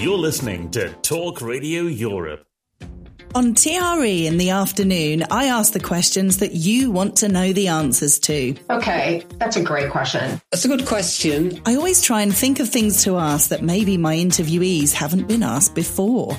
You're listening to Talk Radio Europe. On TRE in the afternoon, I ask the questions that you want to know the answers to. Okay, that's a great question. That's a good question. I always try and think of things to ask that maybe my interviewees haven't been asked before.